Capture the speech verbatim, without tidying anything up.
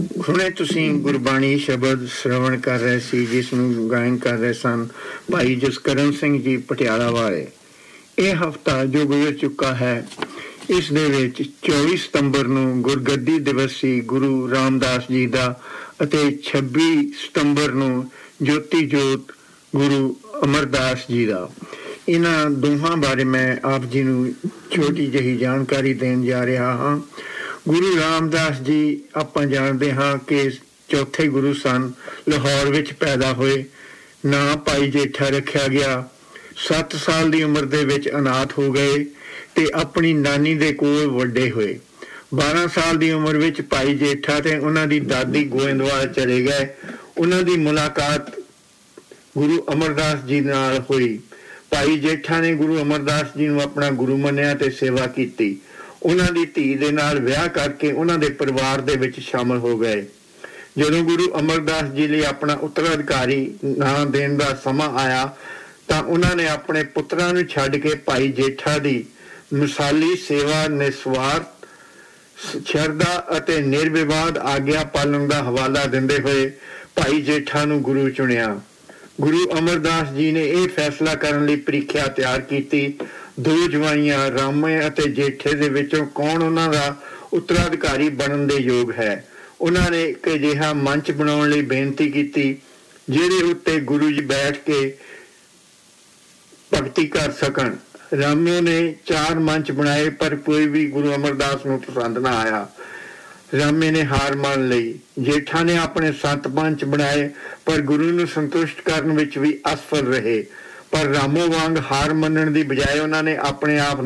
ਹੁਣੇ ਤੁਸੀਂ ਗੁਰਬਾਣੀ ਸ਼ਬਦ ਸ਼ਰਵਣ ਕਰ ਰਹੇ ਸੀ, ਜਿਸ ਨੂੰ ਗਾਇਨ ਕਰ ਰਹੇ ਸਨ ਭਾਈ ਜਸਕਰਨ ਸਿੰਘ ਜੀ ਪਟਿਆਲਾ ਵਾਲੇ। ਇਹ ਹਫ਼ਤਾ ਜੋ ਗੁਜ਼ਰ ਚੁੱਕਾ ਹੈ, ਇਸ ਦੇ ਵਿੱਚ ਚੌਵੀ ਸਤੰਬਰ ਨੂੰ ਗੁਰਗੱਦੀ ਦਿਵਸ ਸੀ ਗੁਰੂ ਰਾਮਦਾਸ ਜੀ ਦਾ, ਅਤੇ ਛੱਬੀ ਸਤੰਬਰ ਨੂੰ ਜੋਤੀ ਜੋਤ ਗੁਰੂ ਅਮਰਦਾਸ ਜੀ ਦਾ। ਇਹਨਾਂ ਦੋਹਾਂ ਬਾਰੇ ਮੈਂ ਆਪ ਜੀ ਨੂੰ ਛੋਟੀ ਜਿਹੀ ਜਾਣਕਾਰੀ ਦੇਣ ਜਾ ਰਿਹਾ ਹਾਂ। ਗੁਰੂ ਰਾਮਦਾਸ ਜੀ ਆਪਾਂ ਜਾਣਦੇ ਹਾਂ ਕਿ ਚੌਥੇ ਗੁਰੂ ਸਨ, ਲਾਹੌਰ ਵਿੱਚ ਪੈਦਾ ਹੋਏ। ਨਾਂ ਭਾਈ ਜੇਠਾ ਰੱਖਿਆ ਗਿਆ। ਸੱਤ ਸਾਲ ਦੀ ਉਮਰ ਦੇ ਵਿੱਚ ਅਨਾਥ ਹੋ ਗਏ ਤੇ ਆਪਣੀ ਨਾਨੀ ਦੇ ਕੋਲ ਵੱਡੇ ਹੋਏ। ਬਾਰਾਂ ਸਾਲ ਦੀ ਉਮਰ ਵਿੱਚ ਭਾਈ ਜੇਠਾ ਤੇ ਉਹਨਾਂ ਦੀ ਦਾਦੀ ਗੋਇੰਦਵਾਲ ਚਲੇ ਗਏ। ਉਹਨਾਂ ਦੀ ਮੁਲਾਕਾਤ ਗੁਰੂ ਅਮਰਦਾਸ ਜੀ ਨਾਲ ਹੋਈ। ਭਾਈ ਜੇਠਾ ਨੇ ਗੁਰੂ ਅਮਰਦਾਸ ਜੀ ਨੂੰ ਆਪਣਾ ਗੁਰੂ ਮੰਨਿਆ ਤੇ ਸੇਵਾ ਕੀਤੀ। ਉਹਨਾਂ ਦੀ ਧੀ ਦੇ ਨਾਲ ਵਿਆਹ ਕਰਕੇ ਉਹਨਾਂ ਦੇ ਪਰਿਵਾਰ ਦੇ ਵਿੱਚ ਸ਼ਾਮਲ ਹੋ ਗਏ। ਜਦੋਂ ਗੁਰੂ ਅਮਰਦਾਸ ਜੀ ਲਈ ਆਪਣਾ ਉੱਤਰਾਧਿਕਾਰੀ ਨਾਂ ਦੇਣ ਦਾ ਸਮਾਂ ਆਇਆ ਤਾਂ ਉਹਨਾਂ ਨੇ ਆਪਣੇ ਪੁੱਤਰਾਂ ਨੂੰ ਛੱਡ ਕੇ ਭਾਈ ਜੇਠਾ ਦੀ ਮਿਸਾਲੀ ਸੇਵਾ, ਨਿਸਵਾਰਥ ਸ਼ਰਧਾ ਅਤੇ ਨਿਰਵਿਵਾਦ ਆਗਿਆ ਪਾਲਣ ਦਾ ਹਵਾਲਾ ਦਿੰਦੇ ਹੋਏ ਭਾਈ ਜੇਠਾ ਨੂੰ ਗੁਰੂ ਚੁਣਿਆ। ਗੁਰੂ ਅਮਰਦਾਸ ਜੀ ਨੇ ਇਹ ਫੈਸਲਾ ਕਰਨ ਲਈ ਪ੍ਰੀਖਿਆ ਤਿਆਰ ਕੀਤੀ, ਦੋ ਜਵਾਈਆਂ ਰਾਮੇ ਅਤੇ ਜੇਠੇ ਦੇ ਵਿੱਚੋਂ ਕੌਣ ਉਹਨਾਂ ਦਾ ਉੱਤਰਾਧਿਕਾਰੀ ਬਣਨ ਦੇ ਯੋਗ ਹੈ। ਉਹਨਾਂ ਨੇ ਇੱਕ ਅਜਿਹਾ ਮੰਚ ਬਣਾਉਣ ਲਈ ਬੇਨਤੀ ਕੀਤੀ ਜਿਹਦੇ ਉੱਤੇ ਗੁਰੂ ਜੀ ਬੈਠ ਕੇ ਭਗਤੀ ਕਰ ਸਕਣ। ਰਾਮੇ ਨੇ ਚਾਰ ਮੰਚ ਬਣਾਏ, ਪਰ ਕੋਈ ਵੀ ਗੁਰੂ ਅਮਰਦਾਸ ਨੂੰ ਪਸੰਦ ਨਾ ਆਇਆ। ਰਾਮੇ ਨੇ ਹਾਰ ਮੰਨ ਲਈ। ਜੇਠਾ ਨੇ ਆਪਣੇ ਸੱਤ ਮੰਚ ਬਣਾਏ, ਪਰ ਗੁਰੂ ਨੂੰ ਸੰਤੁਸ਼ਟ ਕਰਨ ਵਿੱਚ ਵੀ ਅਸਫਲ ਰਹੇ। ਪਰ ਰਾਮੋ ਵਾਂਗ ਹਾਰ ਮੰਨਣ ਦੀ ਬਜਾਏ ਉਹਨਾਂ ਨੇ ਆਪਣੇ ਆਪ